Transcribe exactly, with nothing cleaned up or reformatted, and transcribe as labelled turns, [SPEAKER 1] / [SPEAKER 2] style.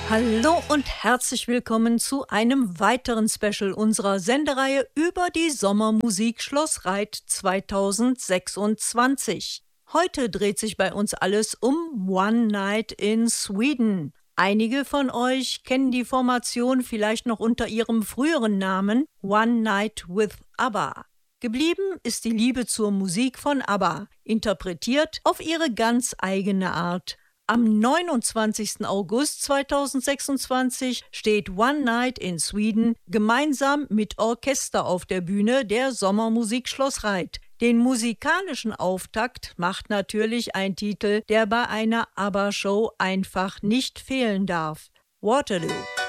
[SPEAKER 1] Hallo und herzlich willkommen zu einem weiteren Special unserer Sendereihe über die Sommermusik Schloss Reit zweitausendsechsundzwanzig. Heute dreht sich bei uns alles um One Night in Sweden. Einige von euch kennen die Formation vielleicht noch unter ihrem früheren Namen One Night with ABBA. Geblieben ist die Liebe zur Musik von ABBA, interpretiert auf ihre ganz eigene Art. Am neunundzwanzigsten August zweitausendsechsundzwanzig steht One Night in Sweden gemeinsam mit Orchester auf der Bühne der Sommermusik Schloss Reit. Den musikalischen Auftakt macht natürlich ein Titel, der bei einer ABBA-Show einfach nicht fehlen darf: Waterloo.